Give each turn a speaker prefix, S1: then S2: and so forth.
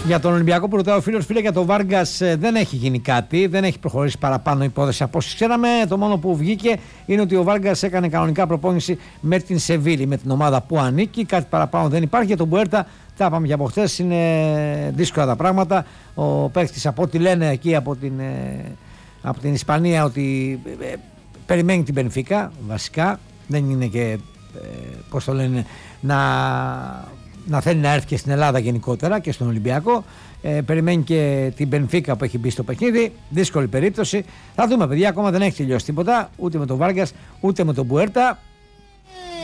S1: Για τον Ολυμπιακό που ρωτάει ο φίλος, φίλε, για τον Βάργκας δεν έχει γίνει κάτι, δεν έχει προχωρήσει παραπάνω υπόθεση από όσοι ξέραμε. Το μόνο που βγήκε είναι ότι ο Βάργκας έκανε κανονικά προπόνηση με την Σεβίλη, με την ομάδα που ανήκει. Κάτι παραπάνω δεν υπάρχει. Για τον Μπουέρτα, τα είπαμε και από χθες, είναι δύσκολα τα πράγματα. Ο παίκτης, από ό,τι λένε εκεί από την Ισπανία, ότι περιμένει την Μπενφίκα βασικά. Δεν είναι και πώς το λένε, να θέλει να έρθει και στην Ελλάδα γενικότερα και στον Ολυμπιακό. Περιμένει και την Μπενφίκα που έχει μπει στο παιχνίδι. Δύσκολη περίπτωση. Θα δούμε, παιδιά, ακόμα δεν έχει τελειώσει τίποτα ούτε με τον Βάργκας ούτε με τον Μπουέρτα.